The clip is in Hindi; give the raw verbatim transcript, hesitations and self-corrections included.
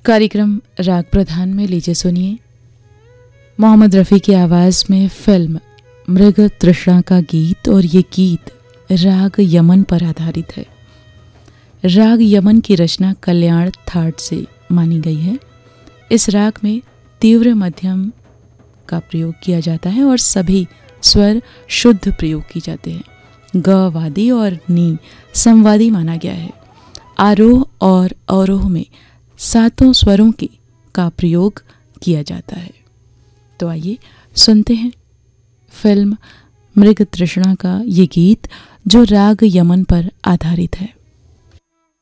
कार्यक्रम राग प्रधान में लीजिए सुनिए मोहम्मद रफ़ी की आवाज़ में फिल्म मृग तृष्णा का गीत। और ये गीत राग यमन पर आधारित है। राग यमन की रचना कल्याण थाट से मानी गई है। इस राग में तीव्र मध्यम का प्रयोग किया जाता है और सभी स्वर शुद्ध प्रयोग किए जाते हैं। ग वादी और नी संवादी माना गया है। आरोह और अवरोह में सातों स्वरों के का प्रयोग किया जाता है। तो आइए सुनते हैं फिल्म मृग तृष्णा का ये गीत जो राग यमन पर आधारित है।